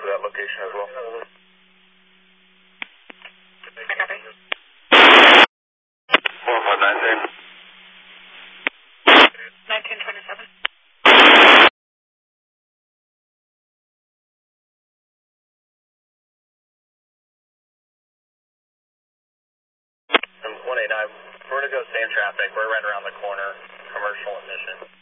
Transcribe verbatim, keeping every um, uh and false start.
to that location as well. four five nine, same. nineteen twenty-seven. one eight nine, we're going to go same traffic. We're right around the corner, commercial and Mission.